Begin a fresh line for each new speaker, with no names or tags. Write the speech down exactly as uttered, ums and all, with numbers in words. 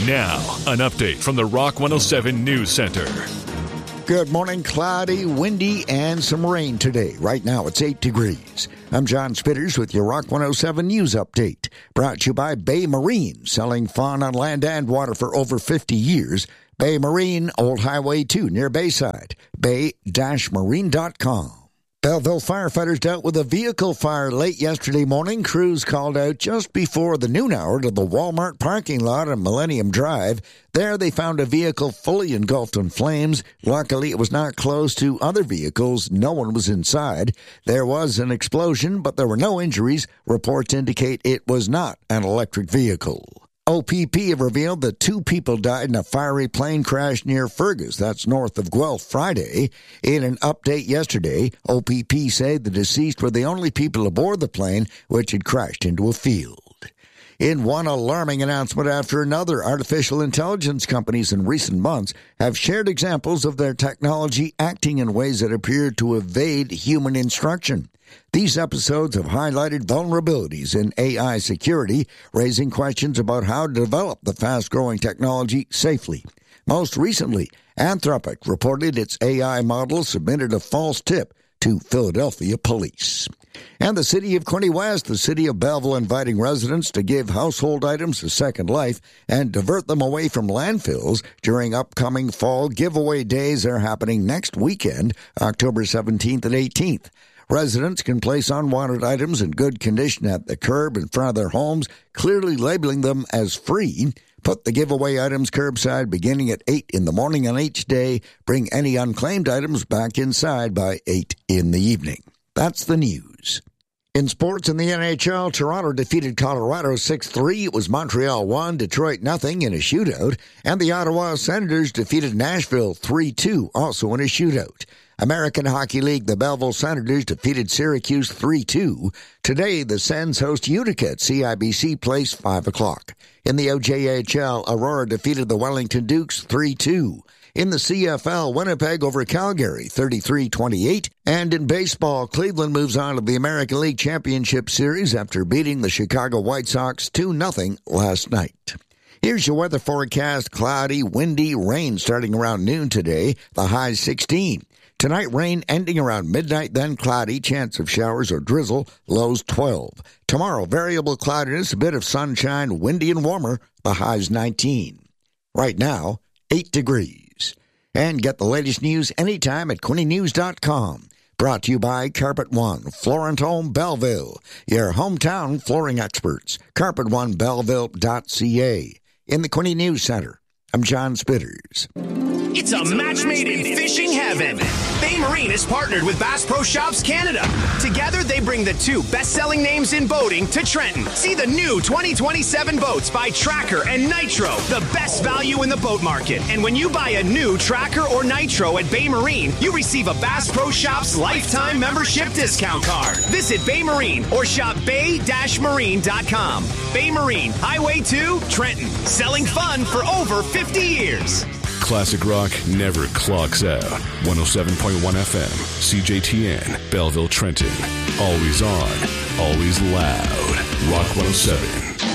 Now, an update from the Rock one oh seven News Center.
Good morning. Cloudy, windy, and some rain today. Right now, it's eight degrees. I'm John Spitters with your Rock one oh seven News Update. Brought to you by Bay Marine, selling fun on land and water for over fifty years. Bay Marine, Old Highway two near Bayside. bay dash marine dot com. Belleville firefighters dealt with a vehicle fire late yesterday morning. Crews called out just before the noon hour to the Walmart parking lot on Millennium Drive. There they found a vehicle fully engulfed in flames. Luckily, it was not close to other vehicles. No one was inside. There was an explosion, but there were no injuries. Reports indicate it was not an electric vehicle. O P P have revealed that two people died in a fiery plane crash near Fergus, that's north of Guelph, Friday. In an update yesterday, O P P say the deceased were the only people aboard the plane, which had crashed into a field. In one alarming announcement after another, artificial intelligence companies in recent months have shared examples of their technology acting in ways that appear to evade human instruction. These episodes have highlighted vulnerabilities in A I security, raising questions about how to develop the fast-growing technology safely. Most recently, Anthropic reported its A I model submitted a false tip to Philadelphia police. And the city of Quinte West, the city of Belleville, inviting residents to give household items a second life and divert them away from landfills during upcoming fall giveaway days. Are happening next weekend, October seventeenth and eighteenth. Residents can place unwanted items in good condition at the curb in front of their homes, clearly labeling them as free. Put the giveaway items curbside beginning at eight in the morning on each day. Bring any unclaimed items back inside by eight in the evening. That's the news. In sports in the N H L, Toronto defeated Colorado six three. It was Montreal one, Detroit nothing in a shootout. And the Ottawa Senators defeated Nashville three two, also in a shootout. American Hockey League, the Belleville Senators defeated Syracuse three two. Today, the Sens host Utica at C I B C Place, five o'clock. In the O J H L, Aurora defeated the Wellington Dukes three two. In the C F L, Winnipeg over Calgary, thirty-three twenty-eight. And in baseball, Cleveland moves on to the American League Championship Series after beating the Chicago White Sox two nothing last night. Here's your weather forecast. Cloudy, windy, rain starting around noon today. The high sixteen. Tonight, rain ending around midnight, then cloudy, chance of showers or drizzle, lows twelve. Tomorrow, variable cloudiness, a bit of sunshine, windy and warmer, the highs nineteen. Right now, eight degrees. And get the latest news anytime at quinte news dot com. Brought to you by Carpet One, Florent Home Belleville, your hometown flooring experts. carpet one belleville dot c a. In the Quinte News Center, I'm John Spitters.
It's a match made in fishing heaven. Bay Marine is partnered with Bass Pro Shops Canada. Together, they bring the two best-selling names in boating to Trenton. See the new twenty twenty-seven boats by Tracker and Nitro, the best value in the boat market. And when you buy a new Tracker or Nitro at Bay Marine, you receive a Bass Pro Shops lifetime membership discount card. Visit Bay Marine or shop bay dash marine dot com. Bay Marine, Highway two, Trenton. Selling fun for over fifty years.
Classic rock never clocks out. one oh seven point one F M, C J T N, Belleville, Trenton. Always on, always loud. Rock one oh seven.